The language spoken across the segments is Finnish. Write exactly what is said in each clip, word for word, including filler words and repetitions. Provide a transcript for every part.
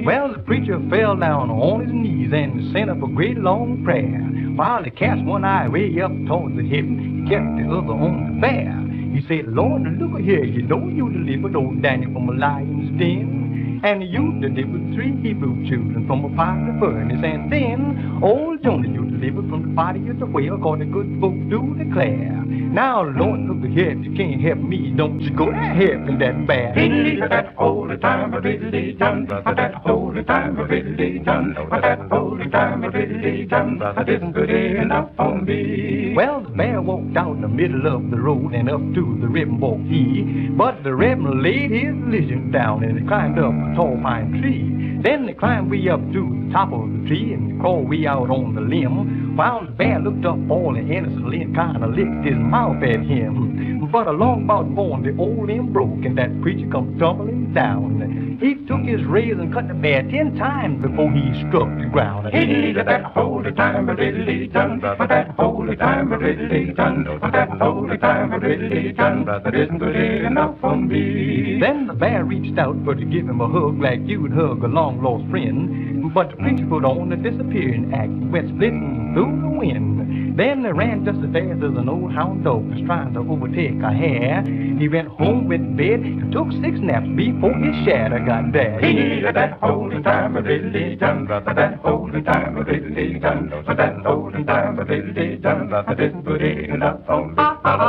Well, the preacher fell down on his knees and sent up a great long prayer. While he cast one eye way up towards the heaven, he kept the other on the bear. He said, Lord, look here, you know you delivered old Daniel from a lion's den, and you delivered three Hebrew children from a fiery furnace, and then old Jonah you delivered from the body of the whale, according to good folks do declare. Now, Lord, look here, if you can't help me, don't you go to heaven that bad. That holy time of Italy done, that holy time of Italy done, that holy time of Italy done, that isn't good enough for me. Well, the bear walked out in the middle of the road and up to the ribbon walked he, but the ribbon laid his religion down and he climbed up a tall pine tree. Then they climbed way up to the top of the tree and crawled way out on the limb, while the bear looked up all innocently and kind of licked his mouth at him. But along about born, the old limb broke and that preacher come tumbling down. He took his razor and cut the bear ten times before he struck the ground. He needed that holy time of Italy done, that holy time of Italy done, that holy time of Italy done, that isn't good enough for me. Then the bear reached out for to give him a hug like you would hug a long lost friend, but the preacher put on a disappearing act, went splitting through the wind. Then they ran just as fast as an old hound dog was trying to overtake a hare. He went home with bed and took six naps before his shadow got there. He needed that holy time of Italy done, that holy time of Italy done, that holy time of Italy done, that isn't good enough for me.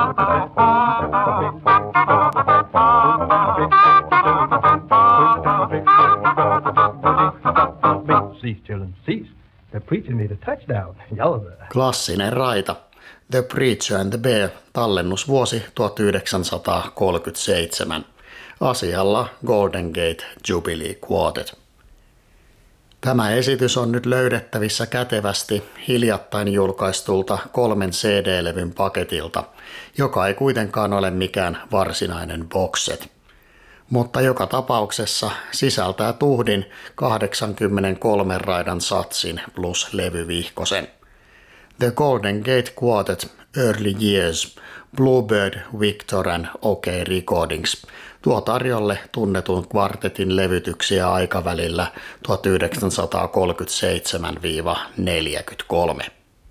Cease, children, cease. The preacher made a touchdown. Yowza. Klassinen raita. The Preacher and the Bear, tallennusvuosi tuhatyhdeksänsataakolmekymmentäseitsemän. Asialla Golden Gate Jubilee Quartet. Tämä esitys on nyt löydettävissä kätevästi hiljattain julkaistulta kolmen C D-levyn paketilta, joka ei kuitenkaan ole mikään varsinainen boxset. Mutta joka tapauksessa sisältää tuhdin kahdeksankymmentäkolme raidan satsin plus levyvihkosen. The Golden Gate Quartet Early Years, Bluebird, Victor and OK Recordings tuo tarjolle tunnetun kvartetin levytyksiä aikavälillä tuhatyhdeksänsataakolmekymmentäseitsemän neljäkymmentäkolme.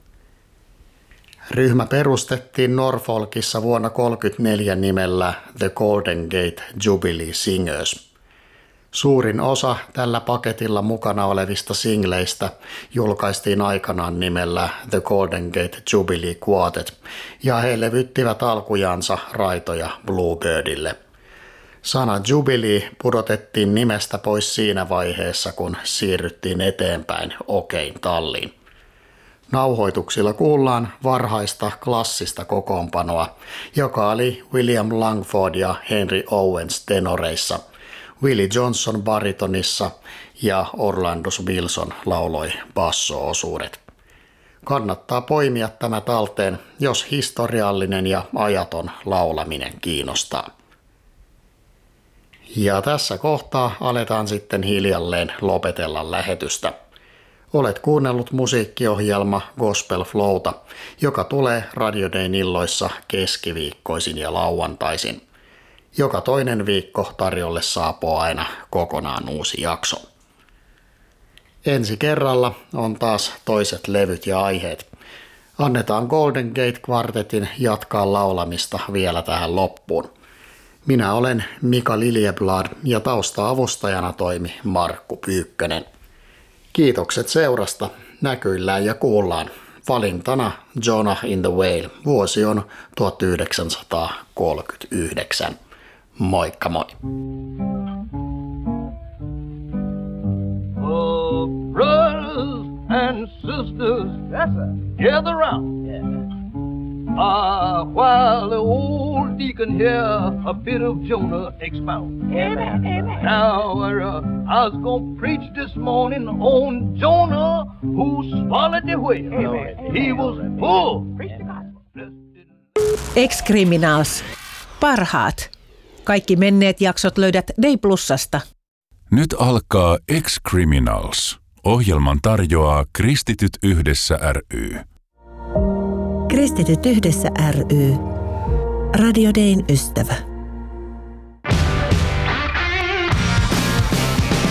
Ryhmä perustettiin Norfolkissa vuonna tuhatyhdeksänsataakolmekymmentäneljä nimellä The Golden Gate Jubilee Singers. Suurin osa tällä paketilla mukana olevista singleistä julkaistiin aikanaan nimellä The Golden Gate Jubilee Quartet, ja he levyttivät alkujansa raitoja Bluebirdille. Sana Jubilee pudotettiin nimestä pois siinä vaiheessa, kun siirryttiin eteenpäin Okein talliin. Nauhoituksilla kuullaan varhaista klassista kokoonpanoa, joka oli William Langford ja Henry Owens tenoreissa, Willie Johnson baritonissa ja Orlando Wilson lauloi basso-osuudet. Kannattaa poimia tämä talteen, jos historiallinen ja ajaton laulaminen kiinnostaa. Ja tässä kohtaa aletaan sitten hiljalleen lopetella lähetystä. Olet kuunnellut musiikkiohjelma Gospel Flowta, joka tulee Radio Dayn illoissa keskiviikkoisin ja lauantaisin. Joka toinen viikko tarjolle saapuu aina kokonaan uusi jakso. Ensi kerralla on taas toiset levyt ja aiheet. Annetaan Golden Gate Quartetin jatkaa laulamista vielä tähän loppuun. Minä olen Mika Liljeblad ja tausta-avustajana toimi Markku Pyykkönen. Kiitokset seurasta, näkyillään ja kuullaan. Valintana Jonah in the Whale, vuosi on tuhatyhdeksänsataakolmekymmentäyhdeksän. Moikka moi! Oh, brothers and sisters, yes, sir. Gather round. Yeah. Ah, while the old deacon here a bit of Jonah expound. Amen, amen. Now, uh, I was gonna preach this morning on Jonah who swallowed the whale. Amen. He was full. Preach the gospel. Ex-Criminals. Parhaat. Kaikki menneet jaksot löydät Day Plusasta. Nyt alkaa Ex-Criminals. Ohjelman tarjoaa Kristityt yhdessä ry. Kristityt yhdessä ry. Radio Dayn ystävä.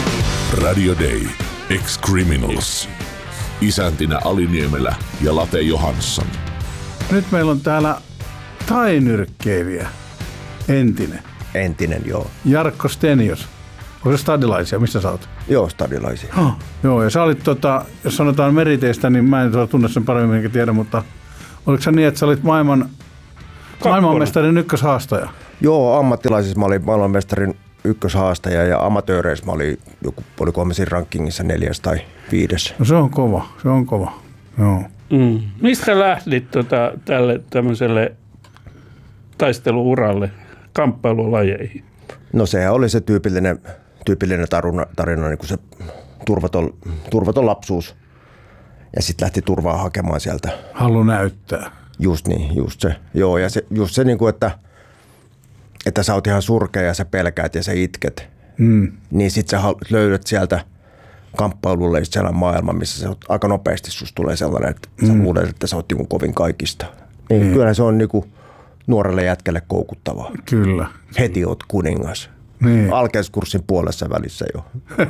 Radio Day. Ex-Criminals. Isäntinä Aliniemelä ja Late Johansson. Nyt meillä on täällä tainyrkkeilijä, entinen. Entinen, joo. Jarkko Stenius. Onko se stadilaisia? Mistä sä oot? Joo, stadilaisia. Oh, joo, ja sä olit, tota, jos sanotaan meriteistä, niin mä en tunne sen paremmin enkä tiedä, mutta oliko se niin, että sä olit maailman, maailmanmestarin ykköshaastaja? Joo, ammattilaisissa mä olin maailmanmestarin ykköshaastaja ja amatööreissä mä olin joku, oliko mä siinä rankingissa neljäs tai viides. No se on kova, se on kova, joo. Mm. Mistä lähdit tota, tälle tämmöiselle taisteluuralle, kamppailulajeihin? No sehän oli se tyypillinen, tyypillinen tarina, tarina niin kuin se turvaton, turvaton lapsuus. Ja sitten lähti turvaa hakemaan sieltä. Halu näyttää. Just niin, just se. Joo, ja se, just se, niin kuin, että, että sä oot ihan surkea ja sä pelkäät ja sä itket. Mm. Niin sit sä löydät sieltä kamppailulle siellä maailman, missä se aika nopeasti susta tulee sellainen, että mm. sä luulet, että sä oot niin kuin kovin kaikista. Niin mm. Kyllähän se on niin kuin nuorelle jätkelle koukuttavaa. Kyllä. Heti oot kuningas. Niin. Alkeiskurssin puolessa välissä jo.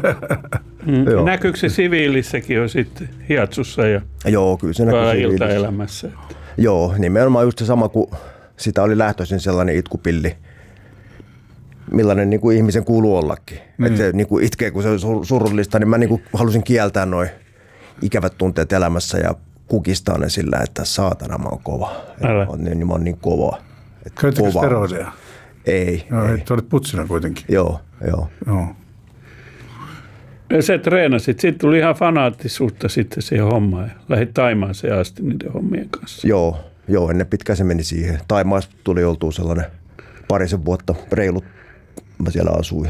mm. Näkyykö se siviilissäkin jo sitten hiatsussa ja joo, kyllä se näkyy iltaelämässä? Joo, nimenomaan just se sama, kun sitä oli lähtöisin sellainen itkupilli, millainen niin kuin ihmisen kuuluu ollakin. Mm. Että se niin kuin itkee, kun se on surullista, niin mä niin kuin halusin kieltää noi ikävät tunteet elämässä ja kukistaa ne sillä, että saatana mä oon kova. On, niin, mä oon niin kova. Käyttikö steroideja? Ei. No, ei. Sä olit putsina kuitenkin. Joo, joo. joo. Ja sä treenasit. Sitten tuli ihan fanaattisuutta sitten siihen hommaan. Lähdit Taimaaseen asti niiden hommien kanssa. Joo, joo, ennen pitkään se meni siihen. Taimaassa tuli oltua sellainen parisen vuotta reilut. Mä siellä asuin.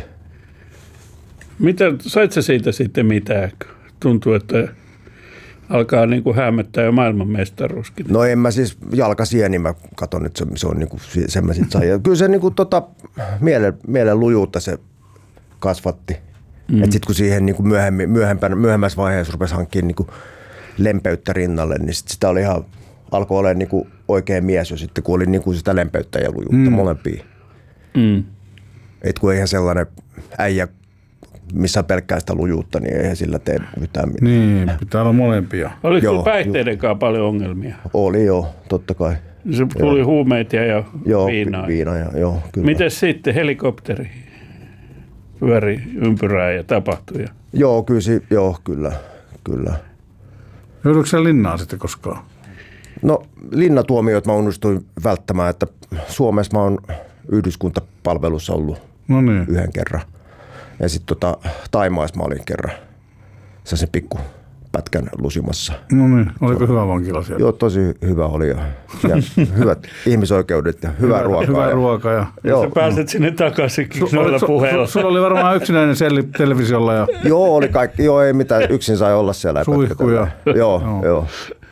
Mitä, sait sä siitä sitten mitään? Tuntuu, että alkaa niin kuin hämmättää jo maailmanmestaruuskin. No en mä siis jalkasieni, mä katson, että se, se on niin kuin, sen mä sit sain. Ja kyllä se niin kuin, tota, mielen, mielen lujuutta se kasvatti. Mm. Että sitten kun siihen niin kuin myöhemmin, myöhemmässä vaiheessa rupesi hankkimaan niin kuin lempeyttä rinnalle, niin sit sitä oli ihan, alkoi olemaan niin kuin oikea mies jo sitten, kun oli niin kuin sitä lempeyttä ja lujuutta mm. molempia. Mm. Että kun eihän sellainen äijä, missä pelkkää sitä lujuutta, niin eihän sillä tee yhtään mitään. Niin, pitää olla molempia. Oliko sinulla päihteidenkaan paljon ongelmia? Oli joo, totta kai. Se tuli joo. Huumeita ja joo, viinaa. viinaa ja, joo, kyllä. Mites sitten helikopteri pyöri ympyrää ja tapahtui? Joo, kyllä, joo, kyllä, kyllä. Joudutko sä linnaan sitten koskaan? No linnatuomiot mä onnistuin välttämään, että Suomessa mä oon yhdyskuntapalvelussa ollut no niin. yhden kerran. Ja sitten tota, Taimaassa mä olin kerran sellaisen pikku pätkän lusimassa. No niin, oliko hyvä vankila siellä? Joo, tosi hyvä oli ja, ja hyvät ihmisoikeudet ja hyvää hyvä, ruokaa. Hyvää ja, ruokaa. Ja, ja sä pääset sinne takaisinkin su, noilla su, puheilla. Su, sulla oli varmaan yksinäinen selli televisiolla. Ja joo, oli kaikki. Joo, ei mitään. Yksin sai olla siellä. Suihkuja. Joo, joo. joo.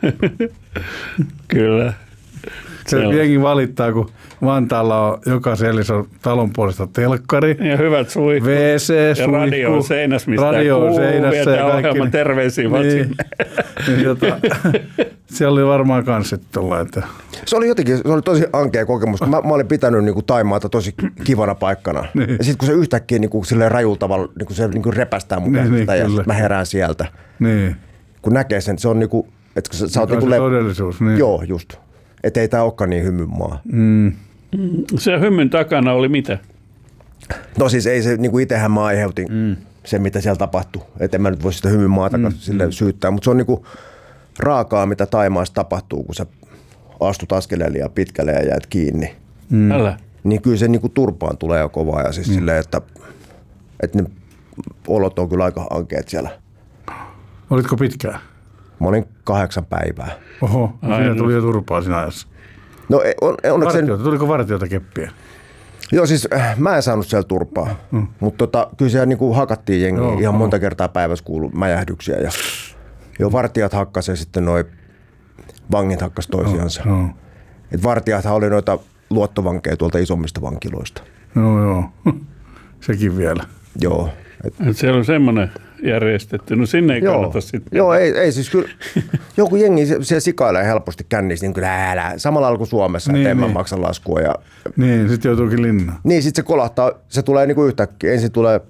Kyllä. Se jengi valittaa, kun Vantaalla on joka sellissä on talon puolesta telkkari. Ja hyvät suihkut. W C, ja radio on seinässä, mistä radio kuuluu. Seinässä ja ohjelman terveisiä vaan niin. sinne. niin, tota, siellä oli varmaan kans sitten tuolla, että se oli jotenkin, se oli tosi ankea kokemus. Mä, mä olin pitänyt niin kuin Taimaata tosi kivana paikkana. Niin. Ja sitten kun se yhtäkkiä niin kuin, silleen rajulla tavalla niin kuin se niin kuin repästää mun niin, niin, ja mä herään sieltä. Niin. Kun näkee sen, se on niin kuin, että kun sä, sä oot niin kuin le- todellisuus. Niin. Joo, just. Että ei tää olekaan niin hymyn maa. Mm. Se hymyn takana oli mitä? No siis ei se, niin kuin itsehän mä aiheutin mm. sen, mitä siellä tapahtui. Että en mä nyt voi sitä hymyn maata mm. sille syyttää. Mutta se on niin kuin raakaa, mitä Taimaassa tapahtuu, kun sä astut askeleelle liian pitkälle ja jäät kiinni. Mm. Älä. Niin kyllä se niin kuin turpaan tulee jo kovaa. Ja siis mm. silleen, että, että ne olot on kyllä aika ankeet siellä. Olitko pitkään? Mä olin kahdeksan päivää. Oho, no siinä tuli jo turpaa siinä ajassa. No on, on, vartijoita, tuliko vartijoita keppiä? Joo, siis mä en saanut siellä turpaa, mm. mutta tota, kyllä siellä niinku hakattiin jengiä joo, ihan oh. monta kertaa päivässä kuului mäjähdyksiä. Ja, jo vartijat hakkas ja sitten noi vangit hakkas toisiansa. Oh, oh. Et vartijathan oli noita luottovankeja tuolta isommista vankiloista. Joo, joo. Sekin vielä. Joo. Et, et siellä on semmoinen järjestetty. No sinne ei joo, kannata sitten. Joo, ei, ei siis kyllä. Joku jengi siellä sikailee helposti kännissä, niin kyllä älä. Samalla lailla kuin Suomessa, niin, että en niin. mä maksa laskua. Ja, niin, sitten joutuukin linnaan. Niin, sitten se kolahtaa, se tulee niinku yhtäkkiä. Ensin tulee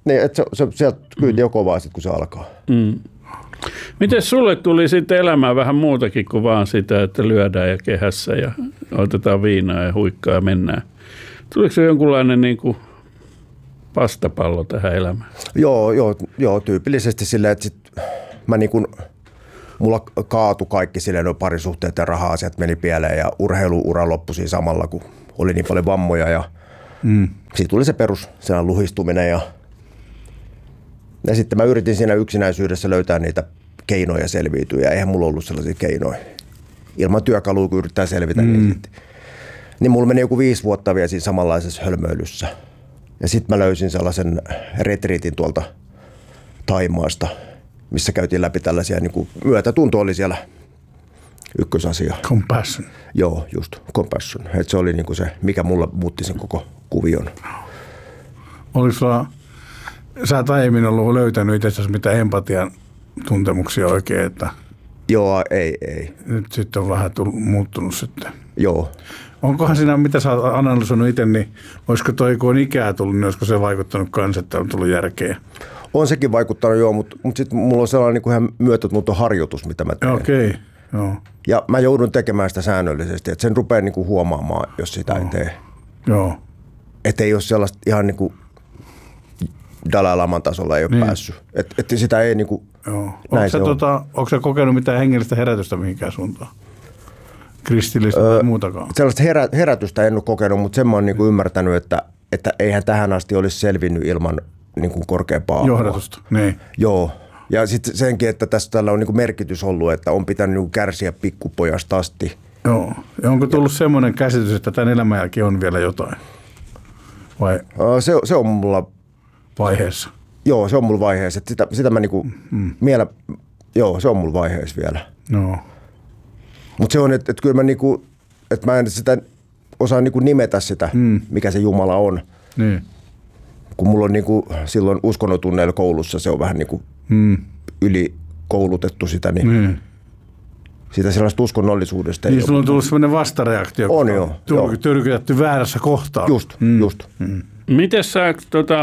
Niin, että se, se, sieltä kyyti jo kovaa sitten, kun se alkaa. Mm. Miten sulle tuli sitten elämään vähän muutakin kuin vaan sitä, että lyödään ja kehässä ja otetaan viinaa ja huikkaa ja mennään? Tuliko se jonkunlainen niin kuin vastapallo tähän elämään? Joo, joo, joo tyypillisesti silleen, että sit mä niin kuin, mulla kaatu kaikki silleen, no parisuhteet ja raha-asiat meni pieleen ja urheiluura loppui siinä samalla, kun oli niin paljon vammoja ja mm. siitä tuli se perus, sellainen luhistuminen ja, ja sitten mä yritin siinä yksinäisyydessä löytää niitä keinoja selviytyä ja eihän mulla ollut sellaisia keinoja. Ilman työkaluja, kun yrittää selvitä, mm. niin, niin mulla meni joku viisi vuotta vielä siinä samanlaisessa hölmöilyssä. Ja sitten mä löysin sellaisen retriitin tuolta Thaimaasta, missä käytiin läpi tällaisia, niin kuin myötätunto oli siellä ykkösasia. Compassion. Joo, just, compassion. Et se oli niin kuin se, mikä mulla muutti sen koko kuvion. Oliko sulla, sä et aiemmin ollut löytänyt itseasiassa mitään empatian tuntemuksia oikein, että... Joo, ei, ei. Nyt sitten on vähän tullut, muuttunut sitten. Joo. Onkohan siinä, mitä sä oot analysoinut itse, niin olisiko toi, kun on ikää tullut, niin olisiko se vaikuttanut kanssa, että on tullut järkeä? On sekin vaikuttanut, joo, mutta, mutta sitten mulla on sellainen niin kuin ihan myötätuntoharjoitus, mitä mä teen. Okei, okay, joo. Ja mä joudun tekemään sitä säännöllisesti, että sen rupeaa niin kuin huomaamaan, jos sitä joo. ei tee. Joo. Että ei ole sellaista ihan niin kuin Dalai Laman tasolla ei ole niin. päässyt. Että et sitä ei niin kuin, onko sä, tota, onko sä kokenut mitään hengellistä herätystä mihinkään suuntaan? Kristillistä öö, tai muutakaan? Sellaista herä, herätystä en ole kokenut, mutta sen mä oon niin kuin ymmärtänyt, että, että eihän tähän asti olisi selvinnyt ilman niin kuin korkeampaa johdatusta. Niin. Joo. Ja sitten senkin, että tässä tällä on niin kuin merkitys ollut, että on pitänyt niin kuin kärsiä pikkupojasta asti. Joo. Ja onko tullut ja. semmoinen käsitys, että tämän elämän jälkeen on vielä jotain? Vai? Se, se on mulla... Vaiheessa? Joo, se on mulla vaiheessa. Sitä, sitä mä niinku mm. miele... Joo, se on mulla vaiheessa vielä. No. Mutta se on, että et kyllä mä niinku... Että mä en sitä osaa niinku nimetä sitä, mm. mikä se Jumala on. Niin. Kun mulla on niinku silloin uskonnotunneilla koulussa, se on vähän niinku mm. ylikoulutettu sitä, niin... Mm. Sitä sellaista uskonnollisuudesta. Niin sulla on tullut sellainen vastareaktio. On joo. Tyrkytetty väärässä kohtaa. Just, mm. just. Mm. Miten sä, tota,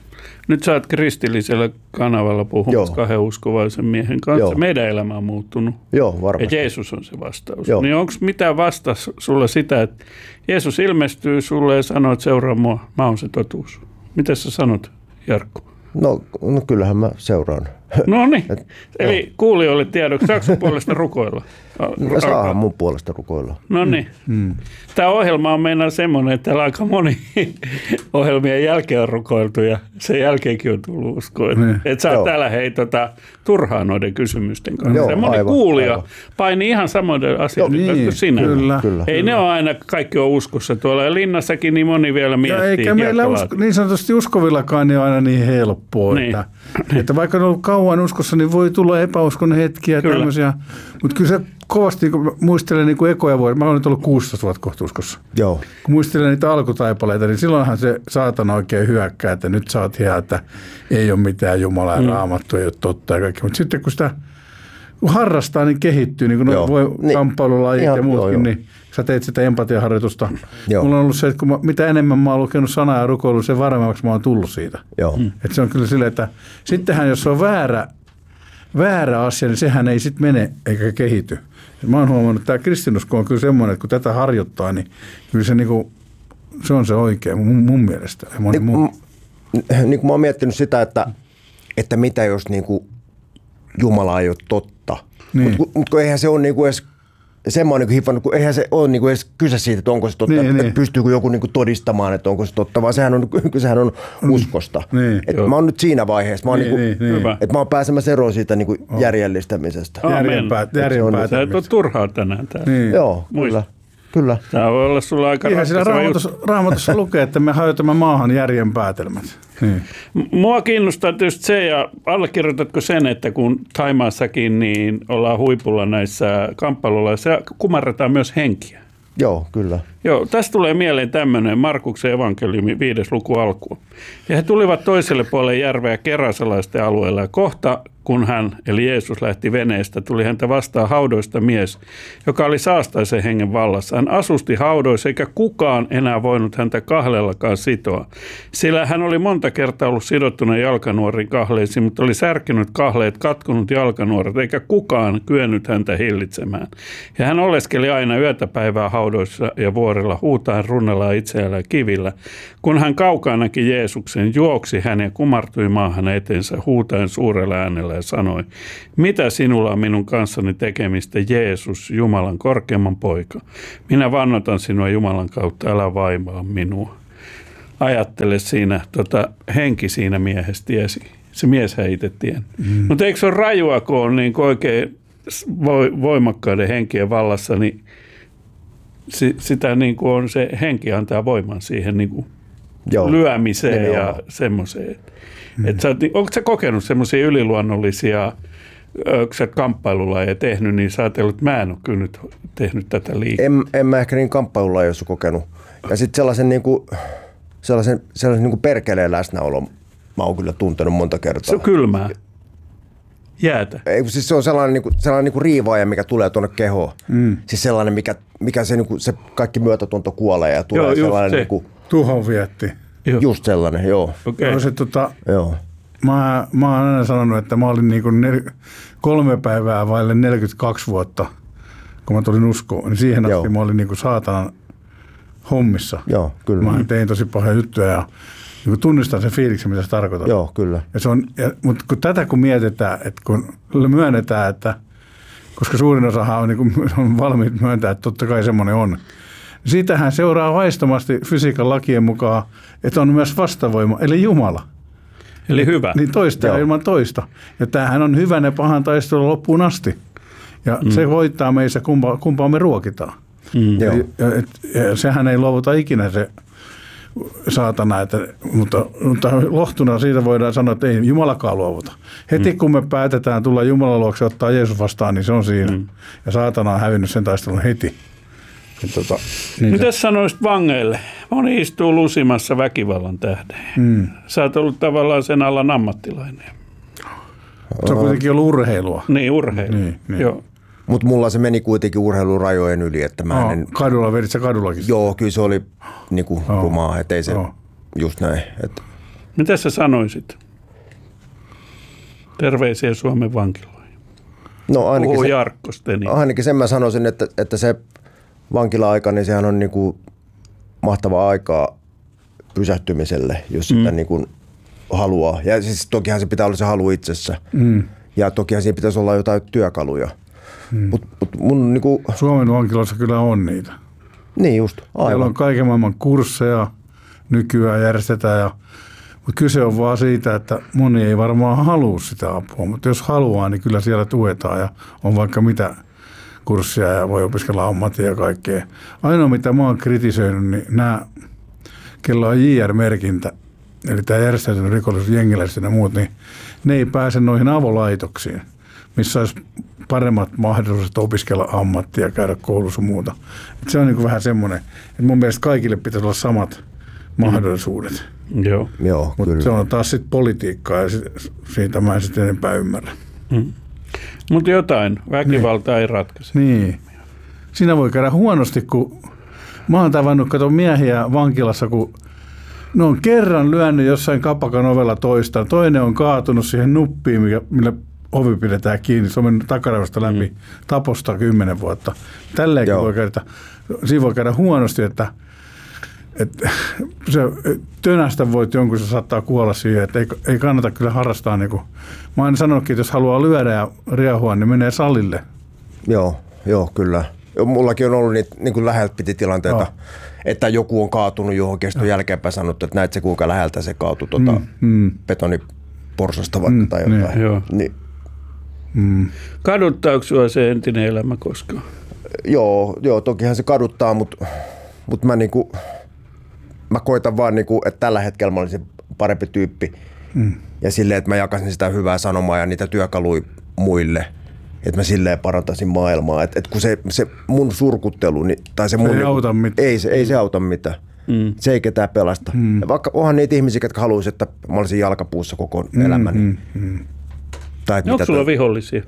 nyt sä oot kristillisellä kanavalla puhumassa kahden uskovaisen miehen kanssa. Joo. Meidän elämä on muuttunut. Joo, varmasti. Ja Jeesus on se vastaus. Joo. Niin onko mitään vasta sulle sitä, että Jeesus ilmestyy sulle ja sanoo, että seuraa mua, mä oon se totuus. Mitä sä sanot, Jarkko? No, no kyllähän mä seuraan. No niin, eli no. Kuulijoille tiedoksi, saako sun puolesta rukoilla? No, saa mun puolesta rukoilla. No niin. Mm. Tämä ohjelma on meinaan semmoinen, että täällä aika moni ohjelmien jälkeen on rukoiltu ja sen jälkeenkin on tullut uskoa. Mm. Että sä oot täällä hei tota, turhaan noiden kysymysten kanssa. Joo, moni aivan, kuulija aivan. paini ihan samoiden asioiden kanssa niin, kuin sinä. Kyllä, kyllä. Ei kyllä. Ne ole aina, kaikki on uskossa tuolla ja linnassakin niin moni vielä miettii. Ja eikä meillä usko, niin sanotusti uskovillakaan niin aina niin helppoa. Niin. Että, että vaikka on ollut kauan uskossa, niin voi tulla epäuskon hetkiä ja tämmöisiä. Mutta kyllä se kovasti, kun muistelen niin kuin ekoja vuosia, mä olen nyt ollut kuusitoista vuotta kohta uskossa. Joo. Kun muistelen niitä alkutaipaleita, niin silloinhan se saatana oikein hyökkää, että nyt sä oot ihan, että ei ole mitään Jumalaa ja mm. Raamattu, ei ole totta ja kaikki. Mutta sitten kun sitä kun harrastaa, niin kehittyy, niin kuin no voi niin. kamppailulajit ja muutkin, joo, joo. niin sä teet sitä empatiaharjoitusta. Joo. Mulla on ollut se, että kun mä, mitä enemmän mä oon lukenut sanaa ja rukoillut, sen varmemmaksi mä oon tullut siitä. Joo. Mm. Että se on kyllä silleen, että sittenhän jos on väärä, väärä asia, niin sehän ei sitten mene eikä kehity. Et mä oon huomannut, että tämä kristinusko on kyllä semmoinen, että kun tätä harjoittaa, niin kyllä se, niinku, se on se oikea mun, mun mielestä. Niin, mun... niin kuin mä oon miettinyt sitä, että, että mitä jos niinku Jumala ei ole totta. Niin. Mutta mut, eihän se ole niinku edes semmoinen hifannut, kun eihän se ole niinku edes kyse siitä, että onko se totta, niin, että niin. pystyykö joku niinku todistamaan, että onko se totta, vaan sehän on, sehän on uskosta. Niin. Et mä oon nyt siinä vaiheessa, mä oon, niin, niinku, niin, että mä oon pääsemässä eroon siitä niinku oh. järjellistämisestä. Järjenpäätämisestä. Sä et ole turhaa tänään täällä. Niin. Joo, kyllä. Kyllä. Tämä voi olla sulla aika ihan siinä raamatussa, raamatussa lukee, että me hajotamme maahan järjen päätelmät. Niin. Mua kiinnostaa tietysti se, ja allekirjoitatko sen, että kun Thaimaassakin niin ollaan huipulla näissä kamppailuilla, se kumarretaan myös henkiä. Joo, kyllä. Joo, tästä tulee mieleen tämmöinen Markuksen evankeliumi viides luku alkuun. Ja he tulivat toiselle puolelle järveä kerasalaisten alueella ja kohta, kun hän, eli Jeesus, lähti veneestä, tuli häntä vastaan haudoista mies, joka oli saastaisen hengen vallassa. Hän asusti haudoissa, eikä kukaan enää voinut häntä kahlellakaan sitoa. Sillä hän oli monta kertaa ollut sidottuna jalkanuorin kahleisiin, mutta oli särkinyt kahleet, katkonut jalkanuoret, eikä kukaan kyennyt häntä hillitsemään. Ja hän oleskeli aina yötä päivää haudoissa ja vuorilla, huutaen runnella itseällä ja kivillä. Kun hän kaukaa näki Jeesuksen, juoksi hän ja kumartui maahan eteensä, huutaen suurella äänellä ja sanoi, mitä sinulla on minun kanssani tekemistä, Jeesus, Jumalan korkeamman poika? Minä vannotan sinua Jumalan kautta, älä vaimaa minua. Ajattele siinä, tota, henki siinä miehessä tiesi. Se mies itse tiennyt. Mm. Mutta eikö se ole rajua, kun on niin oikein voimakkaiden henkien vallassa, niin sitä niin kuin on, se henki antaa voiman siihen niin kuin lyömiseen Joo. ja semmoiseen. Mm. Et sä, onko sä kokenut semmoisia yliluonnollisia, onko sä kamppailulajeja tehnyt, niin sä ajatellut, että mä en ole kyllä nyt tehnyt tätä liikaa. En, en mä ehkä niin kamppailulajeissa kokenut. Ja sitten sellaisen, niinku, sellaisen, sellaisen niinku perkeleen läsnäolon mä oon kyllä tuntenut monta kertaa. Se on kylmää. Jäätä. Ei, siis se on sellainen, niinku, sellainen niinku riivaaja, mikä tulee tuonne kehoon. Mm. Siis sellainen, mikä, mikä se, niinku, se kaikki myötätunto kuolee ja tulee joo, sellainen... Se. Niinku, tuhon vietti. Joo. Just sellainen, joo. Okay. No se, tota, joo. Mä, mä oon aina sanonut, että mä olin niinku nel, kolme päivää vaille neljäkymmentäkaksi vuotta, kun mä tulin uskoon. Niin siihen asti mä olin niinku saatanan hommissa. Joo, kyllä. Mä tein tosi pahoja juttuja ja niin tunnistan sen fiiliksen, mitä se tarkoittaa. Joo, kyllä. Ja se on, ja, mutta kun tätä kun mietitään, että kun myönnetään, että koska suurin osahan on, niin kuin, on valmiit myöntää, että totta kai semmoinen on. Siitähän seuraa vaistomasti fysiikan lakien mukaan, että on myös vastavoima, eli Jumala. Eli hyvä. Niin toista ja ilman toista. Ja tämähän on hyvän ja pahan taistelu loppuun asti. Ja mm. se voittaa meissä, kumpaa, kumpaa me ruokitaan. Mm. Ja, ja, et, ja sehän ei luovuta ikinä se saatana, että, mutta, mutta lohtuna siitä voidaan sanoa, että ei Jumalakaan luovuta. Heti mm. kun me päätetään tulla Jumalan luokse ottaa Jeesus vastaan, niin se on siinä. Mm. Ja saatana on hävinnyt sen taistelun heti. Tota, niin mitäs sanoisit vangeille? Moni istuu lusimassa väkivallan tähden. Mm. Sä oot ollut tavallaan sen alan ammattilainen. Se on kuitenkin ollut urheilua. Niin, urheilu. Niin, niin. Joo. Mutta mulla se meni kuitenkin urheilurajojen yli. Että mä oh, en... Kadulla vedit sä kadullakin? Joo, kyllä se oli niinku oh. rumaa, ettei se oh. just näin. Että... Mitä sä sanoisit? Terveisiä Suomen vankiloihin. No ainakin, Puhuu se, Jarkko Steni. ainakin sen mä sanoisin, että, että se vankila-aika, niin sehän on niinku mahtavaa aikaa pysähtymiselle, jos sitä mm. niinku haluaa. Ja siis tokihan se pitää olla se halu itsessä. Mm. Ja tokihan siinä pitäisi olla jotain työkaluja. Mm. Mut, mut mun niinku... Suomen vankiloissa kyllä on niitä. Niin just, aivan. Siellä on kaiken maailman kursseja nykyään järjestetään. Ja, mutta kyse on vaan siitä, että moni ei varmaan halua sitä apua. Mutta jos haluaa, niin kyllä siellä tuetaan ja on vaikka mitä kurssia ja voi opiskella ammattia ja kaikkea. Ainoa mitä mä oon kritisoinut, niin nämä, kello on J R-merkintä, eli tämä järjestäytynyt rikollisuus, jengiläiset ja muut, niin ne ei pääse noihin avolaitoksiin, missä olisi paremmat mahdollisuudet opiskella ammattia, käydä koulussa ja muuta. Et se on niin kuin vähän semmoinen, että mun mielestä kaikille pitäisi olla samat mahdollisuudet. Mm. Joo, Joo mutta se on taas sitten politiikkaa ja siitä mä en sitten enempää ymmärrä. Mm. Mutta jotain, väkivalta niin. ei ratkaise. Niin. Siinä voi käydä huonosti, kun mä oon tavannut, kato miehiä vankilassa, kun ne on kerran lyönyt jossain kapakan ovella toista. Toinen on kaatunut siihen nuppiin, mikä, millä ovi pidetään kiinni. Se on mennyt takaraivosta läpi mm. taposta kymmenen vuotta. Tälleenkin voi käydä, siinä voi käydä huonosti, että, että se, tönästä voit jonkun, se saattaa kuolla siihen. Että ei, ei kannata kyllä harrastaa. Niin kuin, mä oon sanonutkin, että jos haluaa lyödä ja riehua, niin menee salille. Joo, joo kyllä. Mullakin on ollut niitä niin kuin läheltä piti tilanteita. Joo. Että joku on kaatunut johonkin, sitten jälkeenpäin sanottu, että näet se kuinka läheltä se kaatui tuota mm, mm. betoniporsasta vaikka mm, tai jotain. Niin, niin. Mm. Kaduttaako sinua se entinen elämä koskaan? Joo, joo tokihan se kaduttaa, mutta, mutta mä, niinku, mä koitan vaan, niinku, että tällä hetkellä mä olisin parempi tyyppi. Mm. Ja silleen, että mä jakasin sitä hyvää sanomaa ja niitä työkaluja muille. että mä silleen parantaisin maailmaa. Että et kun se, se mun surkuttelu, niin, tai se, se mun... Ei auta mitään. Ei se, ei se auta mitään. Mm. Se ei ketään pelasta. Mm. Vaikka onhan niitä ihmisiä, jotka haluaisivat, että mä olisin jalkapuussa koko mm, elämäni. Mm, mm. Tai no, onko sulla toi... vihollisia?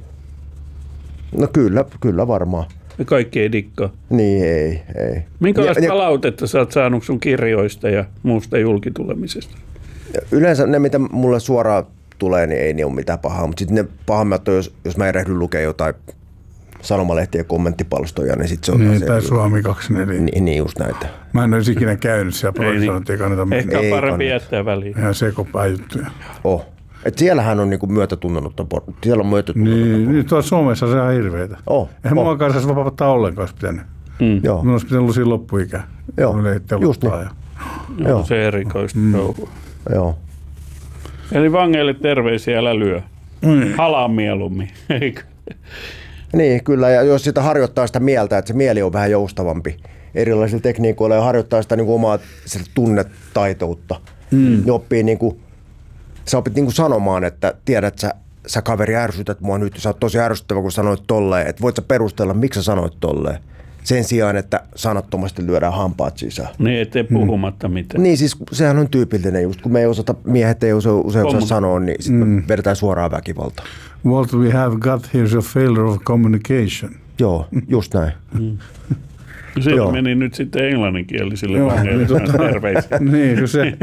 No kyllä, kyllä varmaan. Ja kaikki ei dikkaa? Niin, ei. ei. Minkälaista ja, palautetta sä oot saanut sun kirjoista ja muusta julkitulemisesta? Yleensä ne, mitä mulle suoraan tulee, niin ei niin ole mitään pahaa. Mutta sitten ne pahammat on, jos, jos mä erehdyn lukea jotain sanomalehtien kommenttipalstoja, niin sitten se on... Niin, se, tai Suomi kaksikymmentäneljä. Niin, niin just näitä. Mä en olisi ikinä käynyt siellä, paljon niin. Sanottiin, kannata mennä. Ehkä on parempi jättää väliin. Ihan sekopää juttuja. Oh. Et siellähän on niinku myötätunnonutta, siellä on myötätunnonutta. Niin, niin tuolla Suomessa se on hirveetä. Oh, eihän oh. mua kanssa vapauttaa ollenkaan olisi pitänyt. Mm. Joo. Minun olisi pitänyt olla siinä loppuikä. Joo, just niin. Ja... Joo, se erikoista mm. touhua. Joo. Eli vangeille terveisiä, älä lyö. Mm. Halaa mieluummin, eikö? Niin, kyllä. Ja jos sitä harjoittaa sitä mieltä, että se mieli on vähän joustavampi erilaisilla tekniikoilla ja harjoittaa sitä niin kuin omaa tunnetaitoutta, mm. niin oppii niin kuin, sä opit niin kuin sanomaan, että tiedät sä, sä kaveri ärsytät mua nyt, sä oot tosi ärsyttävä, kun sanoit tolleen, että voit sä perustella, miksi sä sanoit tolleen. Sen sijaan, että sanattomasti lyödään hampaat sisään. Niin, ettei puhumatta mm. mitään. Niin, siis sehän on tyypillinen just, kun me ei osata, miehet ei usein, usein osaa sanoa, niin sitten mm. vedetään suoraan väkivaltaa. What we have got here is a failure of communication. Joo, just näin. Mm. Sieltä meni nyt sitten englanninkielisille vangeille terveisiä. Niin, kun se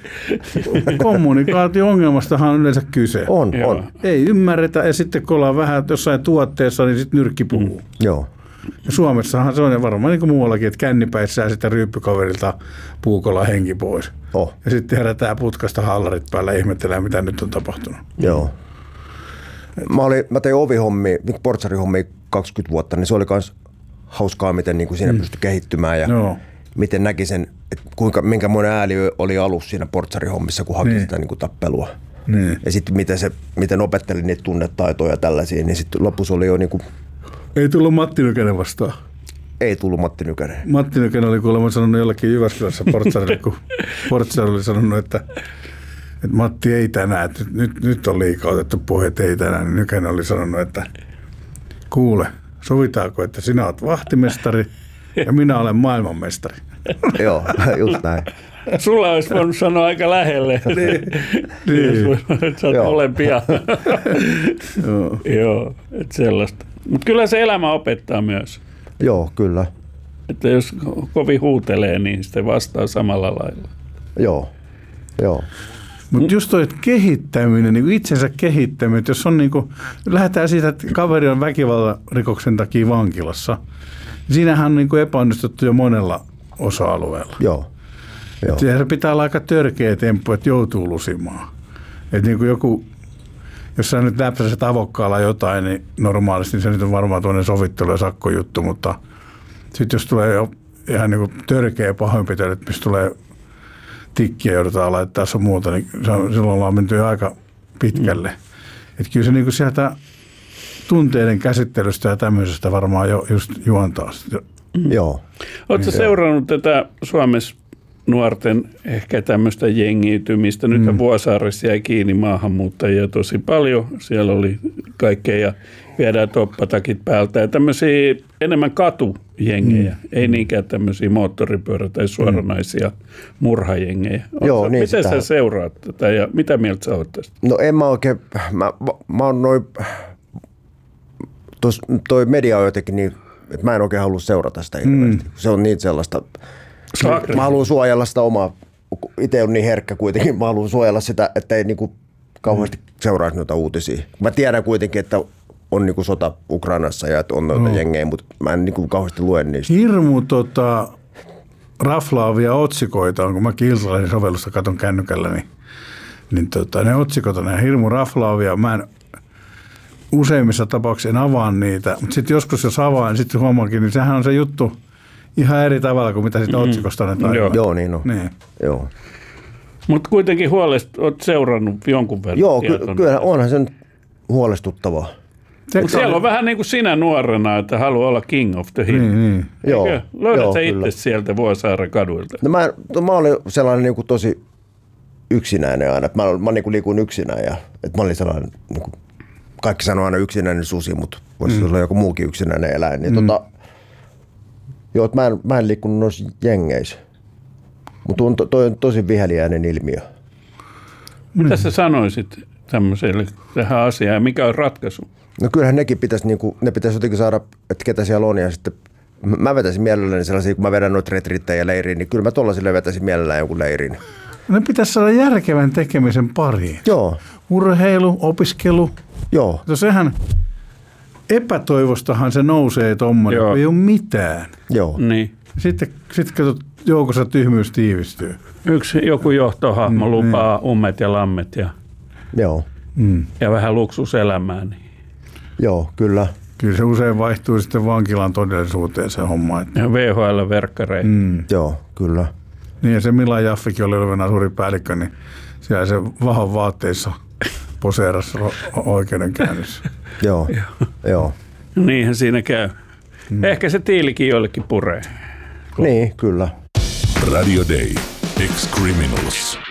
kommunikaatio-ongelmastahan on yleensä kyse. On, Joo. on. Ei ymmärretä ja sitten kun ollaan vähän jossain tuotteessa, niin sitten nyrkki puhuu. Mm. Joo. Ja Suomessahan se on varmaan niin kuin muuallakin, että kännipäissään sitä ryyppykaverilta puukolla henki pois. Oh. Ja sitten herätään putkasta hallarit päällä ja ihmettelee, mitä nyt on tapahtunut. Joo. Mä, olin, mä tein ovihommia, nyt portsarihommia kaksikymmentä vuotta, niin se oli myös hauskaa, miten niin kuin siinä mm. pystyi kehittymään ja no. miten näki sen, että kuinka, minkämoinen ääli oli alussa siinä portsarihommissa, kun haki niin. sitä niin kuin tappelua. Niin. Ja sitten miten, se, miten opetteli niitä tunnetaitoja ja tällaisia, niin sitten lopussa oli jo niin kuin... Ei tullut Matti Nykänen vastaan. Ei tullut Matti Nykänen. Matti Nykänen oli kuulemma sanonut jollakin Jyväskylässä portsarille, kun portsari oli sanonut, että, että Matti ei tänään, että nyt, nyt on liikaa otettu puhe, että ei tänään. Niin Nykänen oli sanonut, että kuule, sovitaanko, että sinä olet vahtimestari ja minä olen maailmanmestari. Joo, just näin. Sulla olisi voinut sanoa aika lähelle, niin. että sä oot molempia. Joo, Joo että sellaista. Mutta kyllä se elämä opettaa myös. Joo, kyllä. Että jos kovin huutelee, niin sitten vastaa samalla lailla. Joo, joo. Mutta just toi kehittäminen, niin itsensä kehittäminen, että jos on niin kuin, lähdetään siitä, että kaveri on väkivaltarikoksen takia vankilassa, niin siinähän on niin kuin epäonnistuttu jo monella osa-alueella. Joo. Joo. Se pitää olla aika törkeä temppu, että joutuu lusimaan. Että niin kuin joku, jos sä nyt läpsäset avokkaalla jotain, niin normaalisti niin se nyt on varmaan tuonne sovittelu- ja sakkojuttu, mutta sitten jos tulee jo ihan niin kuin törkeä pahoinpitely, että mistä tulee tikkiä joudutaan laittaa sun muuta, niin silloin ollaan menty aika pitkälle. Mm. Että kyllä se niin kuin sieltä tunteiden käsittelystä ja tämmöisestä varmaan jo just juontaa. Mm. Joo. Oletko seurannut tätä Suomessa nuorten ehkä tämmöistä jengiytymistä? Nyt mm. Vuosaaressa jäi kiinni maahanmuuttajia tosi paljon. Siellä oli kaikkea ja viedään toppatakit päältä. Ja tämmöisiä enemmän katujengejä, mm. ei niinkään tämmöisiä moottoripyörä- tai suoranaisia mm. murhajengejä. Joo, niin miten sitä... sä seuraat tätä ja mitä mieltä sä oot tästä? No en mä oikein, mä, mä oon noin, tos, toi media on jotenkin niin, että mä en oikein halua seurata sitä hirveästi. Mm. Se on niin sellaista, Sakri. Mä haluan suojella sitä omaa, itse on niin herkkä kuitenkin, mä haluan suojella sitä, että ei niinku kauheasti seuraisi noita uutisia. Mä tiedän kuitenkin, että on niinku sota Ukrainassa ja että on noita no. jengejä, mutta mä en niinku kauheasti lue niistä. Hirmu tota, raflaavia otsikoita on, kun mäkin Iltalehden sovellusta katon kännykällä, niin, niin tota, ne otsikot on hirmu raflaavia. Mä en useimmissa tapauksissa en avaa niitä, mutta sitten joskus jos avaan, niin sitten huomaakin, niin sehän on se juttu ihan eri tavalla kuin mitä siitä otsikosta annetaan. Joo. Joo, niin on. Niin. Joo. Mutta kuitenkin huolest, olet seurannut jonkun verran. Joo, ky- kyllä onhan se huolestuttavaa. Mutta siellä on vähän niin kuin sinä nuorena, että haluaa olla king of the hill. Niin, niin. Joo, löydät joo, sä itse kyllä. sieltä Vuosaaren kaduilta? No mä, no mä olin sellainen niin kuin tosi yksinäinen aina. Mä, mä niin kuin liikuin yksinään ja että mä olin sellainen, niin kuin, kaikki sanoo aina yksinäinen susi, mutta voisi mm. olla joku muukin yksinäinen eläin. Niin mm. tota, joo, mä en, mä en liikkunut noissa jengeissä. Mutta to, toi on tosi viheliäinen ilmiö. Mitä sä sanoisit tämmöiselle tähän asiaan? Mikä on ratkaisu? No kyllähän nekin pitäisi, niinku, ne pitäisi jotenkin saada, että ketä siellä on. Ja sitten mä vetäisin mielelläni sellaisia, kun mä vedän noita retriittejä leiriin, niin kyllä mä tollasille vetäisin mielellään jonkun leirin. Ne pitäisi saada järkevän tekemisen pariin. Joo. Urheilu, opiskelu. Joo. No sehän epätoivostahan se nousee tommoinen, kun ei ole mitään. Joo. Niin. Sitten, sitten katsot, joukossa tyhmyys tiivistyy. Yksi joku johtohahmo Mm, lupaa niin. ummet ja lammet ja, Joo. Mm. ja vähän luksuselämää. Niin. Joo, kyllä. Kyllä se usein vaihtuu sitten vankilan todellisuuteen se homma. Että... Ja V H L-verkkareihin. Mm. Joo, kyllä. Niin ja se Mila Jaffikin oli olevana suuri päällikkö, niin siellä se vahon vaatteissa poseerassa oikeudenkäynnissä. Joo, joo. Niinhän siinä käy. Mm. Ehkä se tiilikin joillekin puree. Niin, kyllä. Radio Day. Ex-Criminals.